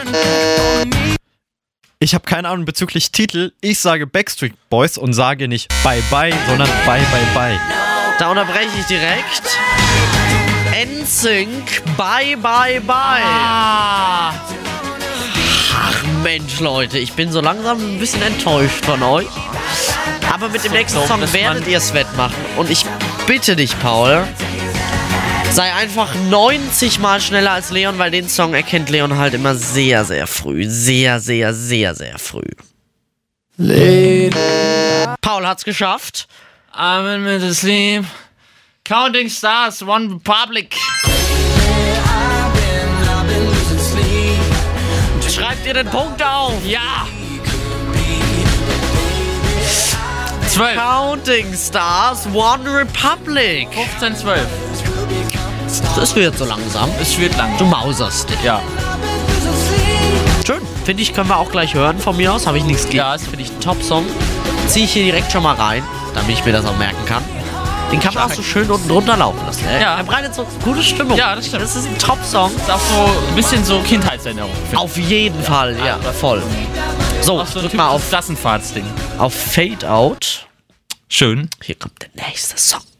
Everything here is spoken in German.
Ich habe keine Ahnung bezüglich Titel. Ich sage Backstreet Boys und sage nicht Bye Bye, sondern Bye Bye Bye. Da unterbreche ich direkt. NSYNC, Bye Bye Bye. Ach Mensch, Leute, ich bin so langsam ein bisschen enttäuscht von euch. Aber mit dem nächsten Song werdet ihr es wettmachen. Und ich bitte dich, Paul, sei einfach 90 Mal schneller als Leon, weil den Song erkennt Leon halt immer sehr, sehr früh. Sehr, sehr, sehr, sehr früh. Paul hat's geschafft. I'm in the sleep. Counting Stars, One Republic. Schreibt ihr den Punkt auf? Ja. 12. Counting Stars, One Republic. 15, 12. Das wird so langsam. Es wird lang. Du mauserst. Ja. Schön. Finde ich, können wir auch gleich hören von mir aus. Habe ich nichts gegen. Ja, Das finde ich ein Top-Song. Ziehe ich hier direkt schon mal rein, damit ich mir das auch merken kann. Den kann man auch so schön unten drunter laufen lassen. Ja. Er bereitet so gute Stimmung. Ja, das stimmt. Das ist ein Top-Song. Ist auch so ein bisschen so Kindheitserinnerung. Auf jeden Fall, ja, voll. So, Auch so ein drück mal auf Klassenfahrtsding. Fade Out. Schön. Hier kommt der nächste Song.